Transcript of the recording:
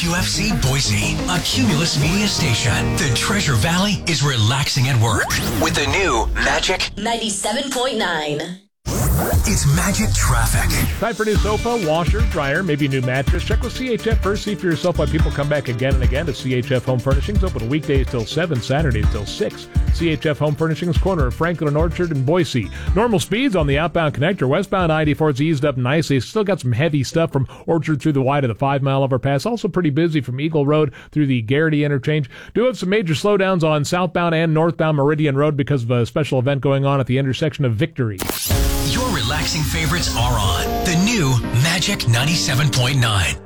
WQFC Boise, a Cumulus Media station. The Treasure Valley is relaxing at work with the new Magic 97.9. It's Magic Traffic. Time for new sofa, washer, dryer, maybe a new mattress. Check with CHF first. See for yourself why people come back again and again to CHF Home Furnishings. Open weekdays till 7, Saturdays till 6. CHF Home Furnishings, corner of Franklin and Orchard in Boise. Normal speeds on the outbound connector. Westbound I-84's eased up nicely. Still got some heavy stuff from Orchard through the wide of the 5-mile overpass. Also pretty busy from Eagle Road through the Garrity interchange. Do have some major slowdowns on southbound and northbound Meridian Road because of a special event going on at the intersection of Victory. Your relaxing favorites are on the new Magic 97.9.